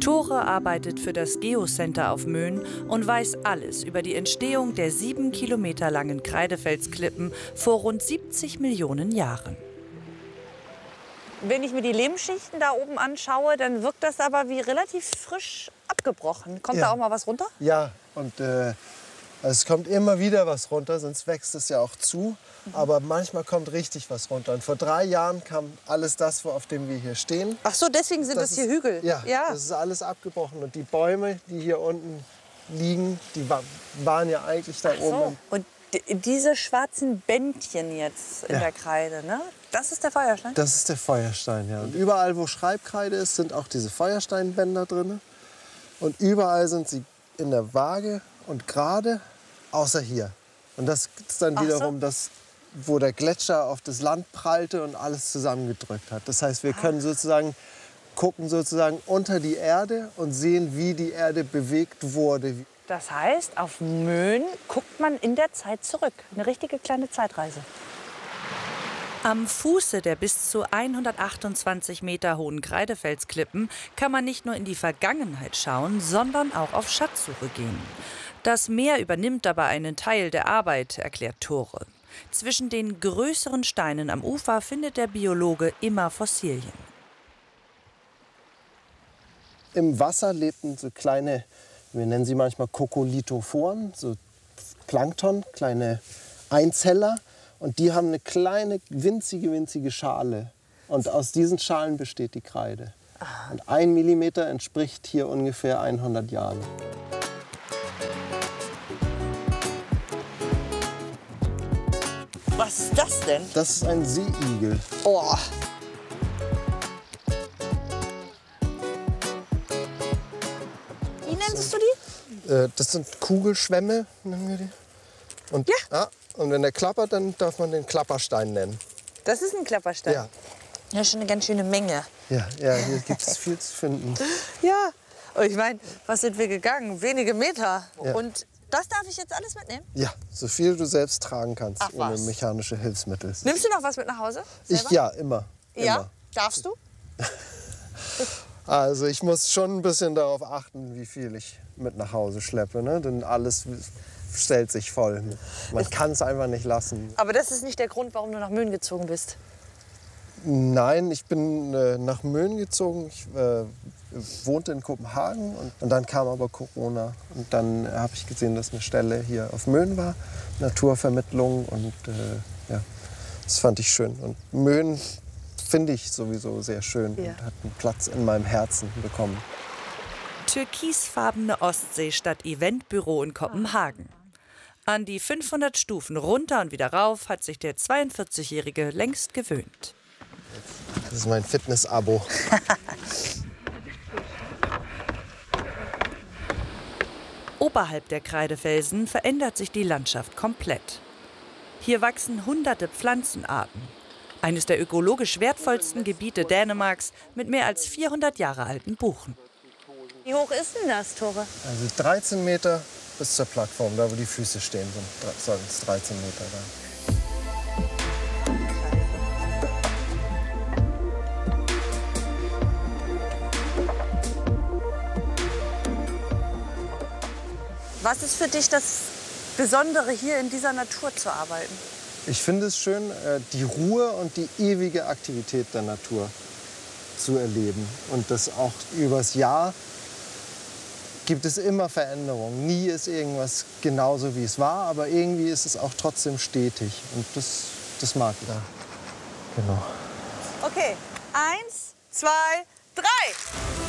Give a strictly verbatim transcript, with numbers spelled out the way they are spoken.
Tore arbeitet für das Geocenter auf Möhn und weiß alles über die Entstehung der sieben Kilometer langen Kreidefelsklippen vor rund siebzig Millionen Jahren. Wenn ich mir die Lehmschichten da oben anschaue, dann wirkt das aber wie relativ frisch abgebrochen. Kommt Ja. da auch mal was runter? Ja, und äh, es kommt immer wieder was runter, sonst wächst es ja auch zu. Aber manchmal kommt richtig was runter. Und vor drei Jahren kam alles das, wo- auf dem wir hier stehen. Ach so, deswegen sind das, ist, hier Hügel. Ja, ja. das ist alles abgebrochen. Und die Bäume, die hier unten liegen, die wa waren ja eigentlich da Ach oben. so. Und die- diese schwarzen Bändchen jetzt in Ja. der Kreide, ne? Das ist der Feuerstein? Das ist der Feuerstein, ja. Und überall, wo Schreibkreide ist, sind auch diese Feuersteinbänder drin. Und überall sind sie in der Waage und gerade, außer hier. Und das ist dann Ach so. wiederum das, wo der Gletscher auf das Land prallte und alles zusammengedrückt hat. Das heißt, wir können sozusagen gucken sozusagen unter die Erde und sehen, wie die Erde bewegt wurde. Das heißt, auf Möhn guckt man in der Zeit zurück. Eine richtige kleine Zeitreise. Am Fuße der bis zu hundertachtundzwanzig Meter hohen Kreidefelsklippen kann man nicht nur in die Vergangenheit schauen, sondern auch auf Schatzsuche gehen. Das Meer übernimmt dabei einen Teil der Arbeit, erklärt Tore. Zwischen den größeren Steinen am Ufer findet der Biologe immer Fossilien. Im Wasser lebten so kleine, wir nennen sie manchmal Kokolithophoren, so Plankton, kleine Einzeller. Und die haben eine kleine, winzige, winzige Schale. Und aus diesen Schalen besteht die Kreide. Und ein Millimeter entspricht hier ungefähr hundert Jahren. Was ist das denn? Das ist ein Seeigel. Oh. Wie nennst du die? Äh, Das sind Kugelschwämme, nennen wir die. Und, Ja. ah, und wenn der klappert, dann darf man den Klapperstein nennen. Das ist ein Klapperstein. Ja, Ja, schon eine ganz schöne Menge. ja, ja, hier gibt es viel zu finden. Ja. Und ich meine, was sind wir gegangen? Wenige Meter. Ja. Und das darf ich jetzt alles mitnehmen? Ja, so viel du selbst tragen kannst, Ach, ohne was? mechanische Hilfsmittel. Nimmst du noch was mit nach Hause? Ich selber? ja, immer. Ja? Immer. Darfst du? Also ich muss schon ein bisschen darauf achten, wie viel ich mit nach Hause schleppe. Ne? Denn alles stellt sich voll. Man kann es einfach nicht lassen. Aber das ist nicht der Grund, warum du nach Möhn gezogen bist. Nein, ich bin äh, nach Möhn gezogen. Ich äh, wohnte in Kopenhagen und, und dann kam aber Corona. Und dann habe ich gesehen, dass eine Stelle hier auf Möhn war, Naturvermittlung. Und äh, ja, das fand ich schön. Und Möhn finde ich sowieso sehr schön Ja. und hat einen Platz in meinem Herzen bekommen. Türkisfarbene Ostsee statt Eventbüro in Kopenhagen. An die fünfhundert Stufen runter und wieder rauf hat sich der zweiundvierzigjährige längst gewöhnt. Das ist mein Fitness-Abo. Oberhalb der Kreidefelsen verändert sich die Landschaft komplett. Hier wachsen hunderte Pflanzenarten. Eines der ökologisch wertvollsten Gebiete Dänemarks mit mehr als vierhundert Jahre alten Buchen. Wie hoch ist denn das, Tore? Also dreizehn Meter bis zur Plattform, da wo die Füße stehen, sind sollen es dreizehn Meter sein. Was ist für dich das Besondere, hier in dieser Natur zu arbeiten? Ich finde es schön, äh, die Ruhe und die ewige Aktivität der Natur zu erleben. Und das auch übers Jahr gibt es immer Veränderungen. Nie ist irgendwas genauso, wie es war, aber irgendwie ist es auch trotzdem stetig. Und das, das mag ich. Ja, genau. Okay, eins, zwei, drei.